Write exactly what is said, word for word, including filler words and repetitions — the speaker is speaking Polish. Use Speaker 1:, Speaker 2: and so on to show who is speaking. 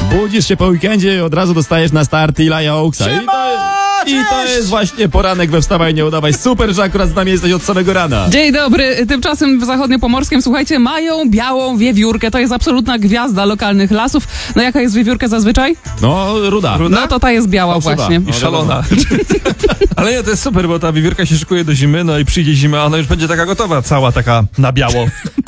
Speaker 1: Budzisz się po weekendzie i od razu dostajesz na start Eli Oaksa. I to, I to jest właśnie poranek we Wstawaj, nie udawaj. Super, że akurat z nami jesteś od samego rana.
Speaker 2: Dzień dobry. Tymczasem w Zachodniopomorskiem, słuchajcie, mają białą wiewiórkę. To jest absolutna gwiazda lokalnych lasów. No jaka jest wiewiórka zazwyczaj?
Speaker 1: No, ruda.
Speaker 2: No to ta jest biała
Speaker 1: Fałszywa.
Speaker 2: właśnie.
Speaker 1: No,
Speaker 3: I szalona. Ale nie, to jest super, bo ta wiewiórka się szykuje do zimy, no i przyjdzie zima, ona już będzie taka gotowa, cała taka na biało.